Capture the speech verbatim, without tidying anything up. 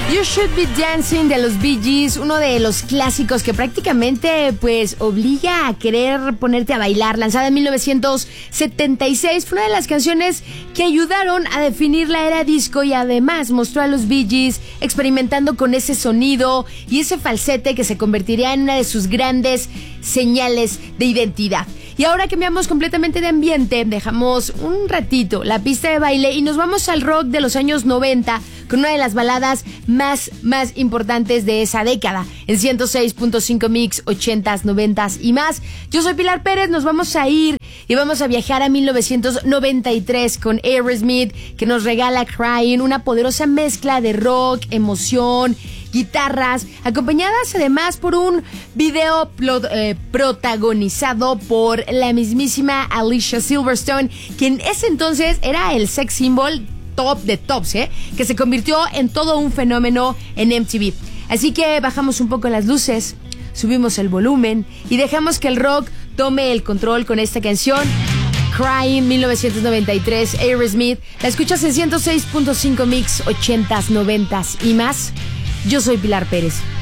You Should Be Dancing de los Bee Gees, uno de los clásicos que prácticamente pues obliga a querer ponerte a bailar. Lanzada en mil novecientos setenta y seis, fue una de las canciones que ayudaron a definir la era disco y además mostró a los Bee Gees experimentando con ese sonido y ese falsete que se convertiría en una de sus grandes señales de identidad. Y ahora cambiamos completamente de ambiente, dejamos un ratito la pista de baile y nos vamos al rock de los años noventa con una de las baladas más, más importantes de esa década. En ciento seis punto cinco Mix, ochentas, noventas y más. Yo soy Pilar Pérez, nos vamos a ir y vamos a viajar a mil novecientos noventa y tres con Aerosmith, que nos regala Crying, una poderosa mezcla de rock, emoción, guitarras, acompañadas además por un video plot, eh, protagonizado por la mismísima Alicia Silverstone, quien en ese entonces era el sex symbol top de tops, ¿eh? Que se convirtió en todo un fenómeno en M T V. Así que bajamos un poco las luces, subimos el volumen y dejamos que el rock tome el control con esta canción, Crying, mil novecientos noventa y tres, Aerosmith. La escuchas en ciento seis punto cinco Mix, ochentas, noventas y más. Yo soy Pilar Pérez.